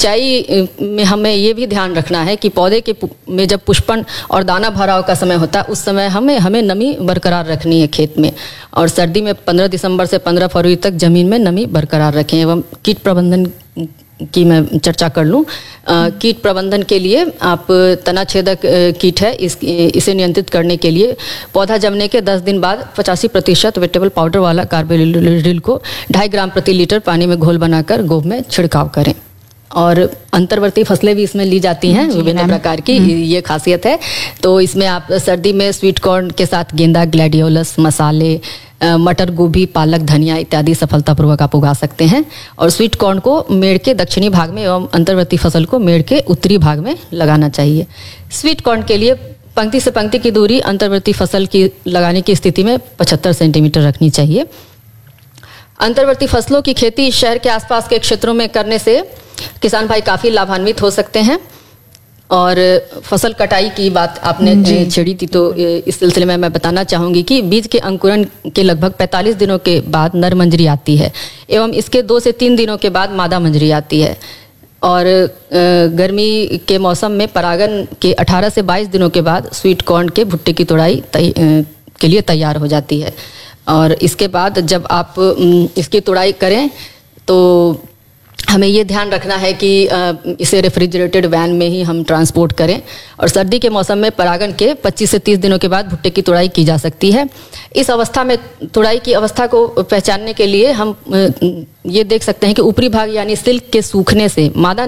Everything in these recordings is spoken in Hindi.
सिंचाई में हमें ये भी ध्यान रखना है कि पौधे के में जब पुष्पन और दाना भराव का समय होता है उस समय हमें नमी बरकरार रखनी है खेत में। और सर्दी में 15 दिसंबर से 15 फरवरी तक जमीन में नमी बरकरार रखें। एवं कीट प्रबंधन की मैं चर्चा कर लूँ। कीट प्रबंधन के लिए आप तना छेदक कीट है इसे नियंत्रित करने के लिए पौधा जमने के 10 दिन बाद 85% वेटेबल पाउडर वाला कार्बोलिडल को 2.5 ग्राम प्रति लीटर पानी में घोल बनाकर गोब में छिड़काव करें। और अंतर्वर्ती फसलें भी इसमें ली जाती हैं विभिन्न प्रकार की, ये खासियत है। तो इसमें आप सर्दी में स्वीट कॉर्न के साथ गेंदा, ग्लैडियोलस, मसाले, मटर, गोभी, पालक, धनिया इत्यादि सफलतापूर्वक आप उगा सकते हैं। और स्वीट कॉर्न को मेड़ के दक्षिणी भाग में एवं अंतर्वर्ती फसल को मेड़ के उत्तरी भाग में लगाना चाहिए। स्वीट कॉर्न के लिए पंक्ति से पंक्ति की दूरी अंतर्वर्ती फसल की लगाने की स्थिति में 75 सेंटीमीटर रखनी चाहिए। अंतर्वर्ती फसलों की खेती शहर के आसपास के क्षेत्रों में करने से किसान भाई काफ़ी लाभान्वित हो सकते हैं। और फसल कटाई की बात आपने छेड़ी थी, तो इस सिलसिले में मैं बताना चाहूँगी कि बीज के अंकुरण के लगभग 45 दिनों के बाद नर मंजरी आती है एवं इसके 2 से 3 दिनों के बाद मादा मंजरी आती है। और गर्मी के मौसम में परागन के 18 से 22 दिनों के बाद स्वीट कॉर्न के भुट्टे की तोड़ाई के लिए तैयार हो जाती है। और इसके बाद जब आप इसकी तोड़ाई करें तो हमें ये ध्यान रखना है कि इसे रेफ्रिजरेटेड वैन में ही हम ट्रांसपोर्ट करें। और सर्दी के मौसम में परागन के 25 से 30 दिनों के बाद भुट्टे की तोड़ाई की जा सकती है। इस अवस्था में तोड़ाई की अवस्था को पहचानने के लिए हम ये देख सकते हैं कि ऊपरी भाग यानी सिल्क के सूखने से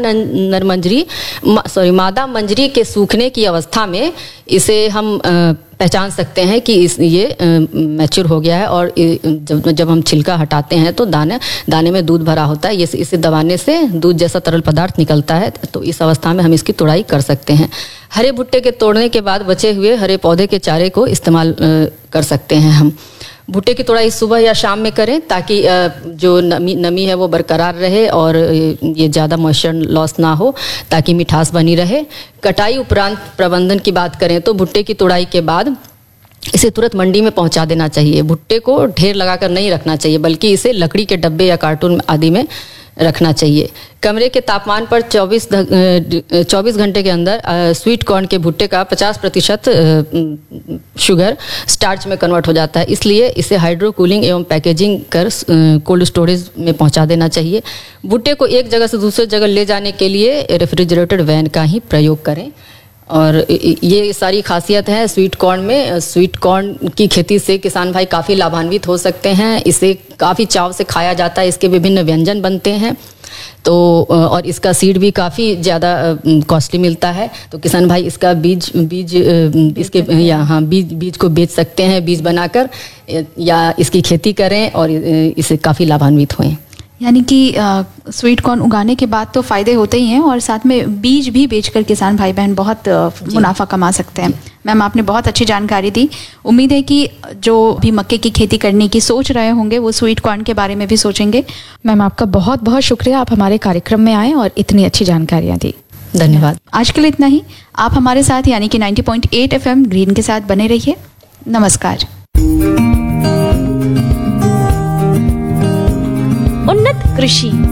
मादा मंजरी के सूखने की अवस्था में इसे हम पहचान सकते हैं कि ये मैच्योर हो गया है। और जब हम छिलका हटाते हैं तो दाने में दूध भरा होता है, इसे दबाने से दूध जैसा तरल पदार्थ निकलता है। तो इस अवस्था में हम इसकी तोड़ाई कर सकते हैं। हरे भुट्टे के तोड़ने के बाद बचे हुए हरे पौधे के चारे को इस्तेमाल कर सकते हैं हम। भुट्टे की तोड़ाई सुबह या शाम में करें ताकि जो नमी है वो बरकरार रहे और ये ज़्यादा मॉइस्चर लॉस ना हो, ताकि मिठास बनी रहे। कटाई उपरांत प्रबंधन की बात करें तो भुट्टे की तोड़ाई के बाद इसे तुरंत मंडी में पहुंचा देना चाहिए। भुट्टे को ढेर लगाकर नहीं रखना चाहिए, बल्कि इसे लकड़ी के डब्बे या कार्टून आदि में रखना चाहिए। कमरे के तापमान पर 24 घंटे के अंदर स्वीट कॉर्न के भुट्टे का 50% शुगर स्टार्च में कन्वर्ट हो जाता है। इसलिए इसे हाइड्रो कूलिंग एवं पैकेजिंग कर कोल्ड स्टोरेज में पहुंचा देना चाहिए। भुट्टे को एक जगह से दूसरी जगह ले जाने के लिए रेफ्रिजरेटेड वैन का ही प्रयोग करें। और ये सारी खासियत है स्वीट कॉर्न में। स्वीट कॉर्न की खेती से किसान भाई काफ़ी लाभान्वित हो सकते हैं। इसे काफ़ी चाव से खाया जाता है, इसके विभिन्न व्यंजन बनते हैं। तो और इसका सीड भी काफ़ी ज़्यादा कॉस्टली मिलता है। तो किसान भाई इसका बीज को बेच सकते हैं, बीज बनाकर, या इसकी खेती करें और इससे काफ़ी लाभान्वित हुए। यानी कि स्वीट कॉर्न उगाने के बाद तो फ़ायदे होते ही हैं और साथ में बीज भी बेचकर किसान भाई बहन बहुत मुनाफा कमा सकते हैं। मैम, आपने बहुत अच्छी जानकारी दी। उम्मीद है कि जो भी मक्के की खेती करने की सोच रहे होंगे वो स्वीट कॉर्न के बारे में भी सोचेंगे। मैम, आपका बहुत बहुत शुक्रिया, आप हमारे कार्यक्रम में आए और इतनी अच्छी जानकारियाँ दी। धन्यवाद। आज के लिए इतना ही। आप हमारे साथ यानी कि 90.8 FM ग्रीन के साथ बने रहिए। नमस्कार। उन्नत कृषि।